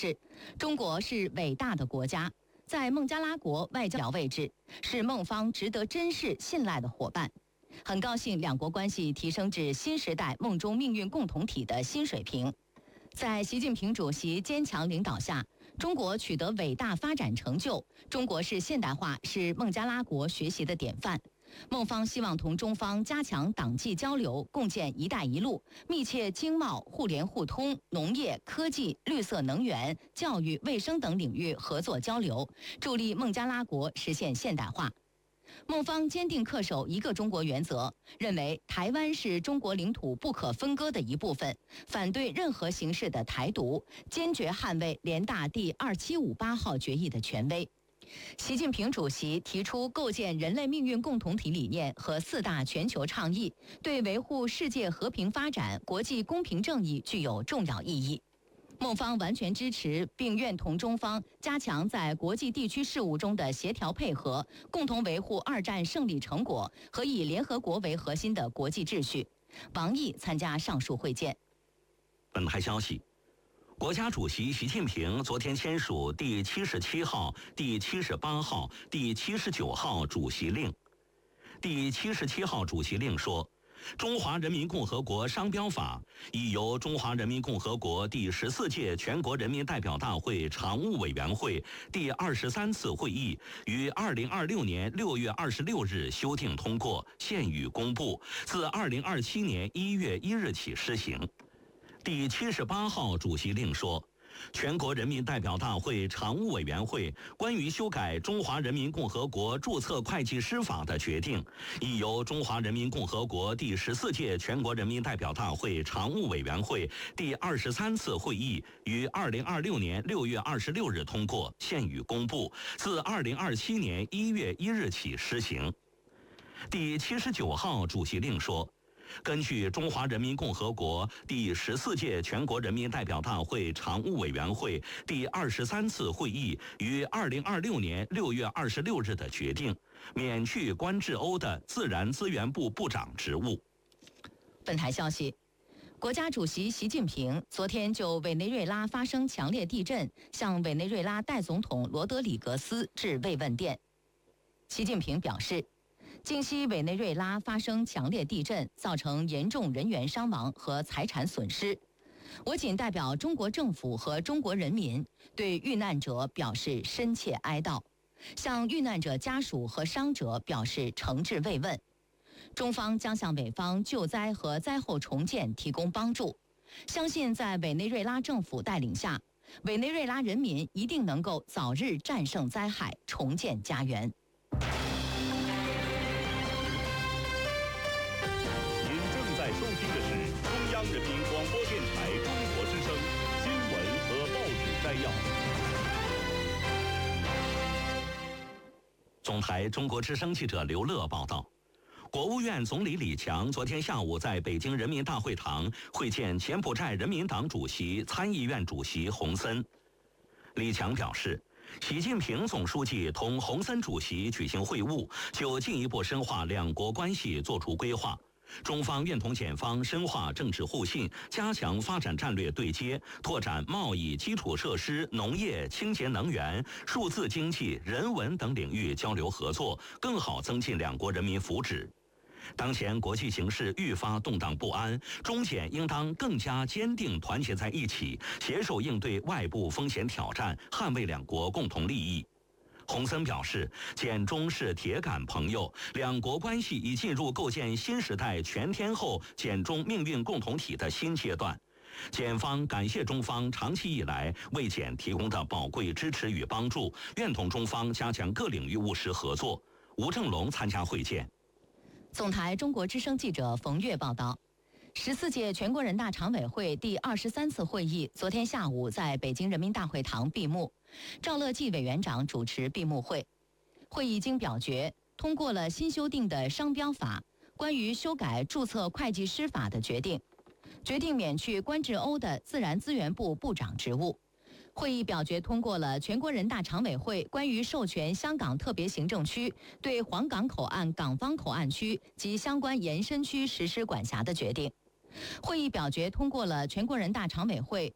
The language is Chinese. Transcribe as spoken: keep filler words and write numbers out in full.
示，中国是伟大的国家，在孟加拉国外交位置，是孟方值得珍视信赖的伙伴。很高兴两国关系提升至新时代孟中命运共同体的新水平。在习近平主席坚强领导下，中国取得伟大发展成就，中国式现代化是孟加拉国学习的典范。孟方希望同中方加强党际交流，共建“一带一路”，密切经贸、互联互通、农业、科技、绿色能源、教育、卫生等领域合作交流，助力孟加拉国实现现代化。孟方坚定恪守一个中国原则，认为台湾是中国领土不可分割的一部分，反对任何形式的台独，坚决捍卫联大第二七五八号决议的权威。习近平主席提出构建人类命运共同体理念和四大全球倡议，对维护世界和平发展、国际公平正义具有重要意义。孟方完全支持并愿同中方加强在国际地区事务中的协调配合，共同维护二战胜利成果和以联合国为核心的国际秩序。王毅参加上述会见。 本台消息，国家主席习近平昨天签署第七十七号、第七十八号、第七十九号主席令。第七十七号主席令说，中华人民共和国商标法已由中华人民共和国第十四届全国人民代表大会常务委员会第二十三次会议于二零二六年六月二十六日修订通过，现予公布，自二零二七年一月一日起施行。第七十八号主席令说，全国人民代表大会常务委员会关于修改中华人民共和国注册会计师法的决定，已由中华人民共和国第十四届全国人民代表大会常务委员会第二十三次会议于二零二六年六月二十六日通过，现予公布，自二零二七年一月一日起施行。第七十九号主席令说，根据中华人民共和国第十四届全国人民代表大会常务委员会第二十三次会议于二零二六年六月二十六日的决定，免去关志欧的自然资源部部长职务。 本台消息，国家主席习近平昨天就委内瑞拉发生强烈地震，向委内瑞拉代总统罗德里格斯致慰问电。习近平表示，今夕委内瑞拉发生强烈地震，造成严重人员伤亡和财产损失。我谨代表中国政府和中国人民对遇难者表示深切哀悼，向遇难者家属和伤者表示诚挚慰问。中方将向委方救灾和灾后重建提供帮助，相信在委内瑞拉政府带领下，委内瑞拉人民一定能够早日战胜灾害，重建家园。 在收听的是中央人民广播电台中国之声新闻和报纸摘要。 总台中国之声记者刘乐报道，国务院总理李强昨天下午在北京人民大会堂会见柬埔寨人民党主席、参议院主席洪森。李强表示，习近平总书记同洪森主席举行会晤，就进一步深化两国关系作出规划。中方愿同柬方深化政治互信，加强发展战略对接，拓展贸易、基础设施、农业、清洁能源、数字经济、人文等领域交流合作，更好增进两国人民福祉。当前国际形势愈发动荡不安，中柬应当更加坚定团结在一起，携手应对外部风险挑战，捍卫两国共同利益。洪森表示，柬中是铁杆朋友，两国关系已进入构建新时代全天候柬中命运共同体的新阶段。柬方感谢中方长期以来为柬提供的宝贵支持与帮助，愿同中方加强各领域务实合作。吴正龙参加会见。 总台中国之声记者冯月报道，十四届全国人大常委会第二十三次会议昨天下午在北京人民大会堂闭幕，赵乐际委员长主持闭幕会。会议经表决通过了新修订的商标法、关于修改注册会计师法的决定，决定免去关志欧的自然资源部部长职务。会议表决通过了全国人大常委会关于授权香港特别行政区对黄港口岸港方口岸区及相关延伸区实施管辖的决定。会议表决通过了全国人大常委会